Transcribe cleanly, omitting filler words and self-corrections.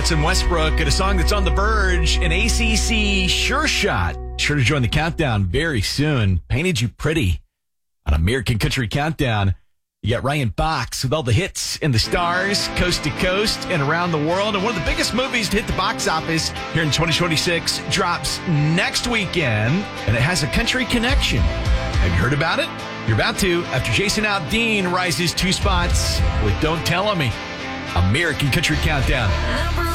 Hudson Westbrook and a song that's on the verge, an ACC sure shot. Sure to join the countdown very soon. Painted You Pretty on American Country Countdown. You got Ryan Fox with all the hits and the stars, coast to coast and around the world. And one of the biggest movies to hit the box office here in 2026 drops next weekend, and it has a country connection. Have you heard about it? You're about to after Jason Aldean rises 2 spots with Don't Tell Me. American Country Countdown.